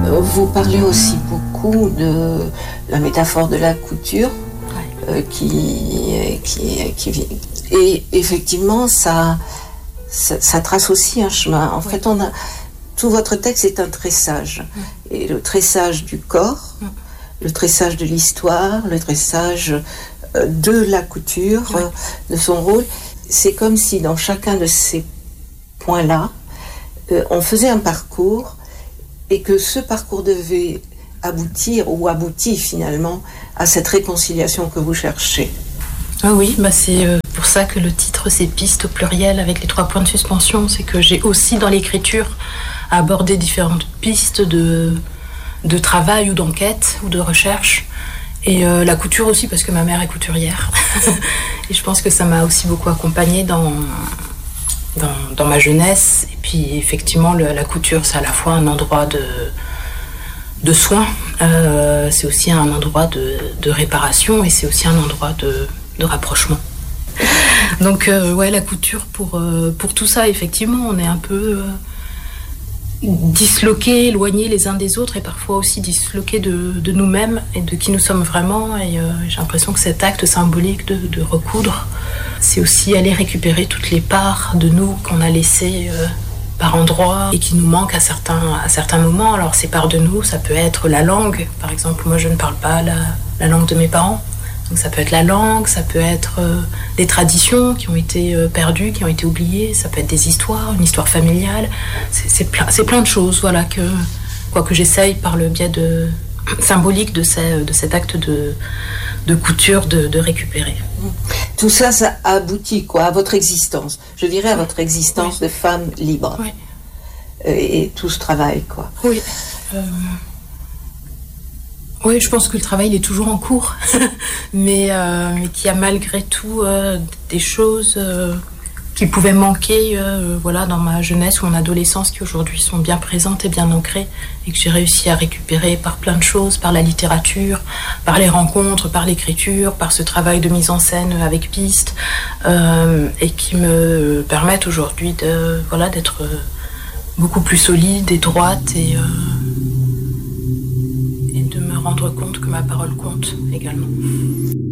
Vous parlez aussi beaucoup de la métaphore de la couture, qui et effectivement ça trace aussi un chemin. En fait, tout votre texte est un tressage, et le tressage du corps, le tressage de l'histoire, le tressage de la couture, de son rôle. C'est comme si dans chacun de ces points-là, on faisait un parcours, et que ce parcours devait aboutir, ou aboutit finalement, à cette réconciliation que vous cherchez. Ah oui, c'est pour ça que le titre c'est Pistes au pluriel avec les 3 points de suspension. C'est que j'ai aussi dans l'écriture abordé différentes pistes de travail ou d'enquête ou de recherche. Et la couture aussi, parce que ma mère est couturière. Et je pense que ça m'a aussi beaucoup accompagnée dans ma jeunesse. Et puis effectivement, la couture, c'est à la fois un endroit de soins, c'est aussi un endroit de réparation, et c'est aussi un endroit de rapprochement. Donc la couture pour tout ça, effectivement, on est un peu disloqués, éloignés les uns des autres, et parfois aussi disloqués de nous-mêmes et de qui nous sommes vraiment. Et j'ai l'impression que cet acte symbolique de recoudre, c'est aussi aller récupérer toutes les parts de nous qu'on a laissées par endroits et qui nous manquent à certains moments. Alors ces parts de nous, ça peut être la langue. Par exemple, moi je ne parle pas la langue de mes parents. Donc ça peut être la langue, ça peut être des traditions qui ont été perdues, qui ont été oubliées, ça peut être des histoires, une histoire familiale. C'est plein de choses, voilà, que j'essaye par le biais symbolique de cet acte de couture de récupérer. Tout ça, ça aboutit à votre existence. Je dirais à votre existence de femme libre. Oui. Et tout ce travail, Oui. Oui, je pense que le travail il est toujours en cours, mais qu'il y a malgré tout des choses qui pouvaient manquer dans ma jeunesse ou mon adolescence, qui aujourd'hui sont bien présentes et bien ancrées, et que j'ai réussi à récupérer par plein de choses, par la littérature, par les rencontres, par l'écriture, par ce travail de mise en scène avec Pistes, et qui me permettent aujourd'hui d'être beaucoup plus solide et droite, et de me rendre compte que ma parole compte également.